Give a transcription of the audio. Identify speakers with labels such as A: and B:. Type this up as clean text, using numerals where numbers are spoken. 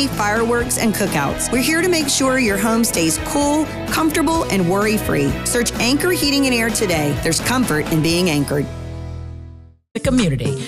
A: family, fireworks, and cookouts. We're here to make sure your home stays cool, comfortable, and worry-free. Search Anchor Heating and Air today. There's comfort in being anchored.
B: The community.